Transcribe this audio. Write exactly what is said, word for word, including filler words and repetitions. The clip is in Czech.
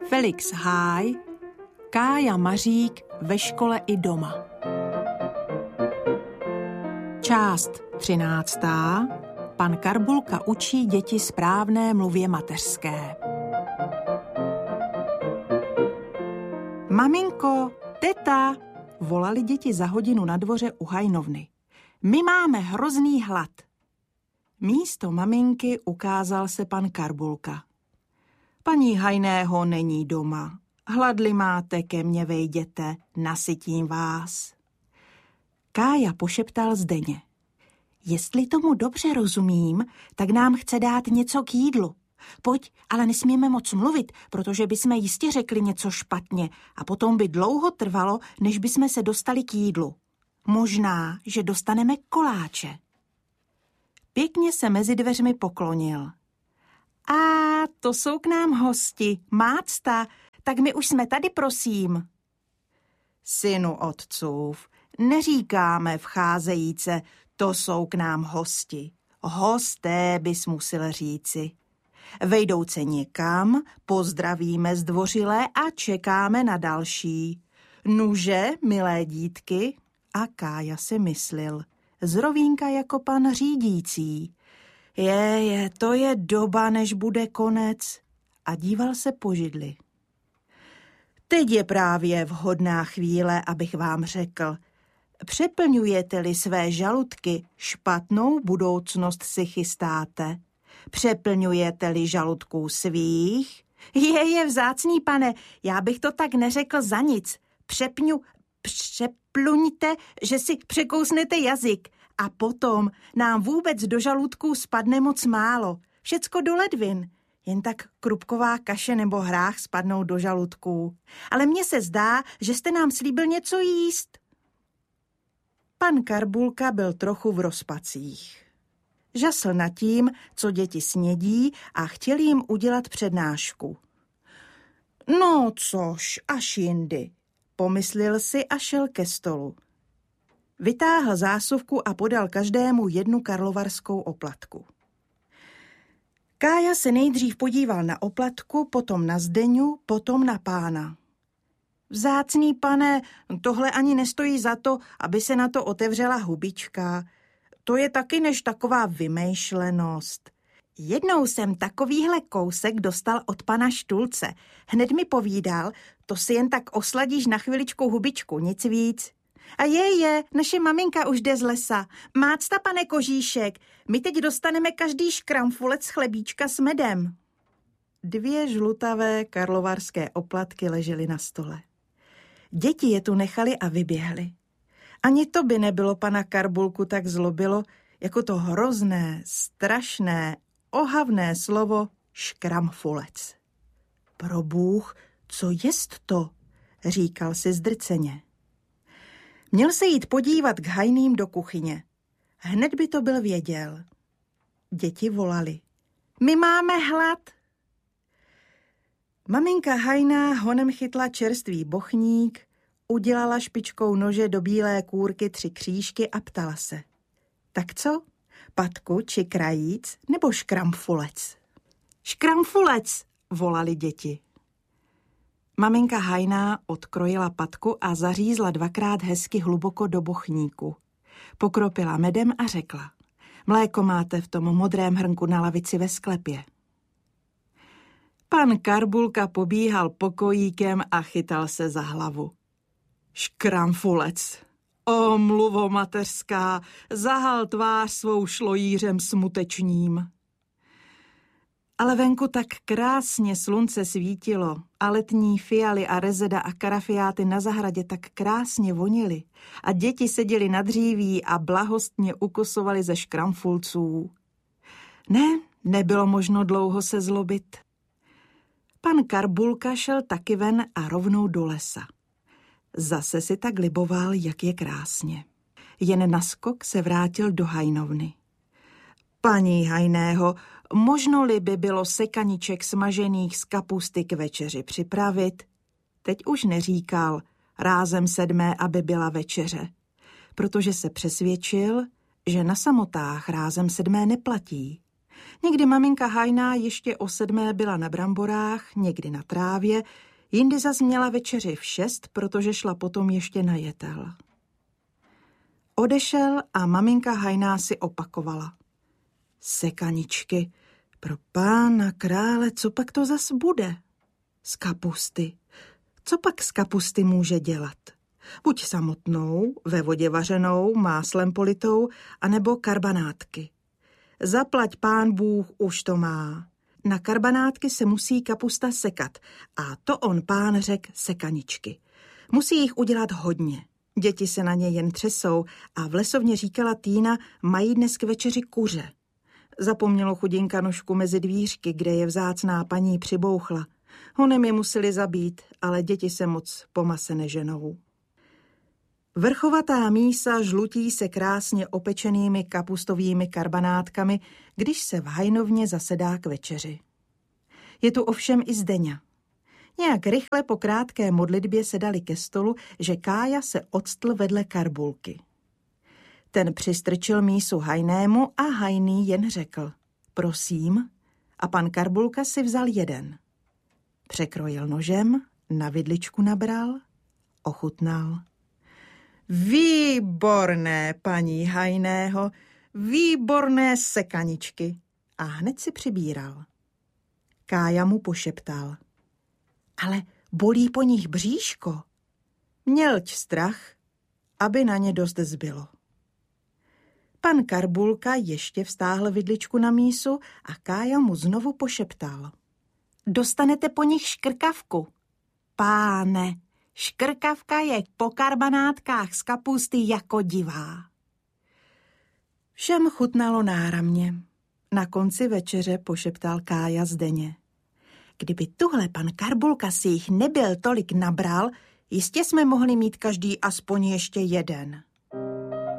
Felix Háj, Kája Mařík ve škole i doma. Část třináctá. Pan Karbulka učí děti správné mluvě mateřské. Maminko, teta, volali děti za hodinu na dvoře u hajnovny. My máme hrozný hlad. Místo maminky ukázal se pan Karbulka. Paní Hajného není doma. Hladli máte, ke mně vejděte, nasytím vás. Kája pošeptal Zdeně. Jestli tomu dobře rozumím, tak nám chce dát něco k jídlu. Pojď, ale nesmíme moc mluvit, protože bychom jistě řekli něco špatně a potom by dlouho trvalo, než bychom se dostali k jídlu. Možná, že dostaneme koláče. Pěkně se mezi dveřmi poklonil. A to jsou k nám hosti, mácta, tak my už jsme tady, prosím. Synu otcův, neříkáme vcházejíce, to jsou k nám hosti. Hosté bys musel říci. Vejdouce někam, pozdravíme zdvořile a čekáme na další. Nuže, milé dítky, a Kája si myslil, zrovínka jako pan řídící. Je, je, to je doba, než bude konec. A díval se po židli. Teď je právě vhodná chvíle, abych vám řekl, přeplňujete-li své žaludky, špatnou budoucnost si chystáte. Přeplňujete-li žaludků svých? Je, je, vzácný pane, já bych to tak neřekl za nic. Přepňu, přepluňte, že si překousnete jazyk a potom nám vůbec do žaludků spadne moc málo. Všecko do ledvin. Jen tak krupková kaše nebo hrách spadnou do žaludků. Ale mně se zdá, že jste nám slíbil něco jíst. Pan Karbulka byl trochu v rozpacích. Žasl nad tím, co děti snědí a chtěl jim udělat přednášku. No což, až jindy, pomyslel si a šel ke stolu. Vytáhl zásuvku a podal každému jednu karlovarskou oplatku. Kája se nejdřív podíval na oplatku, potom na Zdeňu, potom na pána. Vzácný pane, tohle ani nestojí za to, aby se na to otevřela hubička. To je taky než taková vymýšlenost. Jednou jsem takovýhle kousek dostal od pana Štulce. Hned mi povídal, to si jen tak osladíš na chviličku hubičku, nic víc. A je, je, naše maminka už jde z lesa. Mácta, pane Kožíšek, my teď dostaneme každý škramfulec chlebíčka s medem. Dvě žlutavé karlovarské oplatky ležely na stole. Děti je tu nechali a vyběhly. Ani to by nebylo pana Karbulku tak zlobilo, jako to hrozné, strašné, ohavné slovo škramfulec. Probůh, co jest to? Říkal si zdrceně. Měl se jít podívat k Hajným do kuchyně. Hned by to byl věděl. Děti volali. My máme hlad. Maminka Hajná honem chytla čerstvý bochník, udělala špičkou nože do bílé kůrky tři křížky a ptala se. Tak co? Patku či krajíc nebo škramfulec? Škramfulec, volali děti. Maminka Hajná odkrojila patku a zařízla dvakrát hezky hluboko do bochníku. Pokropila medem a řekla. Mléko máte v tom modrém hrnku na lavici ve sklepě. Pan Karbulka pobíhal pokojíkem a chytal se za hlavu. Škramfulec, o mluvo mateřská, zahal tvář svou šlojířem smutečním. Ale venku tak krásně slunce svítilo a letní fialy a rezeda a karafiáty na zahradě tak krásně vonily a děti seděly na dříví a blahostně ukosovali ze škramfulců. Ne, nebylo možno dlouho se zlobit. Pan Karbulka šel taky ven a rovnou do lesa. Zase si tak liboval, jak je krásně. Jen naskok se vrátil do hajnovny. Paní Hajného, možno-li by bylo sekaniček smažených z kapusty k večeři připravit? Teď už neříkal, rázem sedmé, aby byla večeře, protože se přesvědčil, že na samotách rázem sedmé neplatí. Někdy maminka hajná ještě o sedmé byla na bramborách, někdy na trávě, jindy zas měla večeři v šest, protože šla potom ještě na jetel. Odešel a maminka hajná si opakovala. Sekaničky, pro pána krále, co pak to zas bude? Z kapusty. Co pak z kapusty může dělat? Buď samotnou, ve vodě vařenou, máslem politou, anebo karbanátky. Zaplať pán Bůh už to má. Na karbanátky se musí kapusta sekat a to on pán řek sekaničky. Musí jich udělat hodně. Děti se na ně jen třesou a v lesovně říkala Týna, mají dnes k večeři kuře. Zapomnělo chudinka nožku mezi dvířky, kde je vzácná paní přibouchla. Honem je museli zabít, ale děti se moc po mase neženou. Vrchovatá mísa žlutí se krásně opečenými kapustovými karbanátkami, když se v hajnovně zasedá k večeři. Je tu ovšem i Zdeňa. Nějak rychle po krátké modlitbě se dali ke stolu, že Kája se odstl vedle Karbulky. Ten přistrčil mísu hajnému a hajný jen řekl prosím a pan Karbulka si vzal jeden. Překrojil nožem, na vidličku nabral, ochutnal. Výborné, paní hajného, výborné sekaničky. A hned si přibíral. Kája mu pošeptal. Ale bolí po nich bříško. Mělť strach, aby na ně dost zbylo. Pan Karbulka ještě vztáhl vidličku na mísu a Kája mu znovu pošeptal. Dostanete po nich škrkavku. Páne, škrkavka je po karbanátkách z kapusty jako divá. Všem chutnalo náramně. Na konci večeře pošeptal Kája Zdeně. Kdyby tuhle pan Karbulka si jich nebyl tolik nabral, jistě jsme mohli mít každý aspoň ještě jeden.